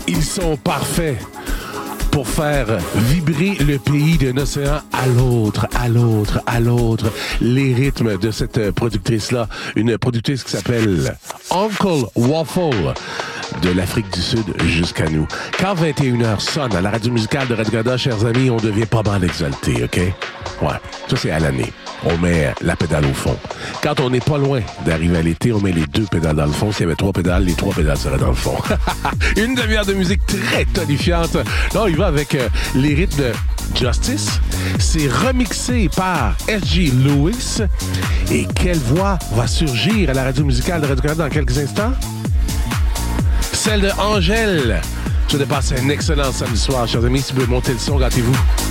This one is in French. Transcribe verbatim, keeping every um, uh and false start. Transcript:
Ils sont parfaits pour faire vibrer le pays d'un océan à l'autre, à l'autre, à l'autre. Les rythmes de cette productrice-là, une productrice qui s'appelle Uncle Waffle, de l'Afrique du Sud jusqu'à nous. Quand vingt et une heures sonne à la radio musicale de Radio-Canada, chers amis, on devient pas mal exalté, OK? Ouais, ça c'est à l'année. On met la pédale au fond. Quand on n'est pas loin d'arriver à l'été, on met les deux pédales dans le fond. S'il y avait trois pédales, les trois pédales seraient dans le fond. Une demi-heure de musique très tonifiante. Là, il va avec euh, les rythmes de Justice. C'est remixé par S G Lewis. Et quelle voix va surgir à la radio musicale de Radio-Canada dans quelques instants? Celle de Angèle. Je vais passer un excellent samedi soir, chers amis. Si vous voulez monter le son, gâtez-vous.